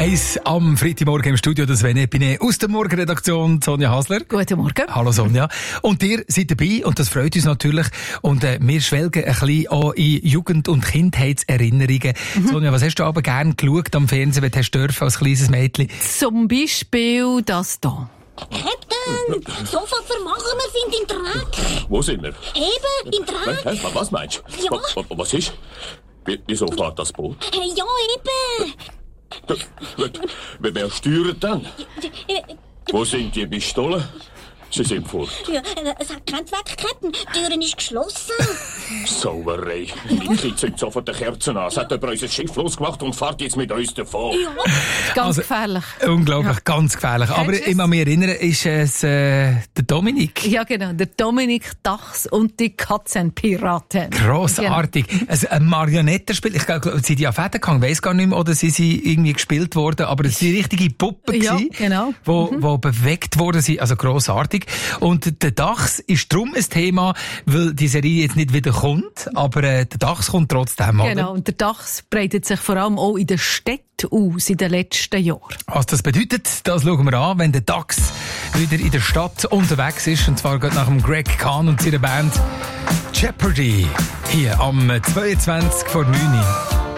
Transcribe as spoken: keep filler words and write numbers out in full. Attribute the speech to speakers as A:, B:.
A: eins am Freitagmorgen im Studio, das Sven Epine aus der Morgenredaktion, Sonja Hasler.
B: Guten Morgen.
A: Hallo Sonja. Und ihr seid dabei und das freut uns natürlich. Und äh, wir schwelgen ein bisschen auch in Jugend- und Kindheitserinnerungen. Mhm. Sonja, was hast du aber gerne geschaut am Fernsehen, wenn du hast dürfen als kleines Mädchen?
B: Zum Beispiel das hier.
C: Captain, sofort vermachen wir sind im Dreck.
D: Wo sind wir?
C: Eben, im Dreck.
D: Hä? Was meinst du?
C: Ja.
D: Was, was ist? Wie- Wieso fährt das Boot?
C: Hey, ja, eben.
D: Wer, wer steuert dann?
C: Äh,
D: Wo sind die Pistolen? Sie sind fort.
C: Ja, es hat keinen Zweck, Captain. Die Türen ist geschlossen.
D: Sauerei. Die Kids sind sofort die Kerzen an. Es hat jemand unser Schiff losgemacht und fährt jetzt mit uns davon.
C: Ja.
B: Ganz
A: Also,
B: gefährlich.
A: Unglaublich, ja. Ganz gefährlich. Aber
B: Kennst du
A: ich kann mich erinnern, ist es äh, der Dominik.
B: Ja, genau. Der Dominik Dachs und die Katzenpiraten.
A: Grossartig. Genau. Also ein Marionettenspiel. Ich glaube, sind die an Fäden gegangen? Ich weiss gar nicht mehr. Oder sind sie irgendwie gespielt worden? Aber es waren richtige Puppen,
B: Ja,
A: gewesen,
B: genau.
A: wo,
B: Mhm.
A: wo bewegt worden sind. Also grossartig. Und der Dachs ist drum ein Thema, weil die Serie jetzt nicht wieder kommt. Aber äh, der Dachs kommt trotzdem, oder?
B: Genau. Und der Dachs breitet sich vor allem auch in den Städten aus in den letzten Jahren.
A: Was das bedeutet, das schauen wir an, wenn der Dachs wieder in der Stadt unterwegs ist. Und zwar geht nach dem Greg Kahn und seiner Band Jeopardy. Hier am zweiundzwanzig vor neun.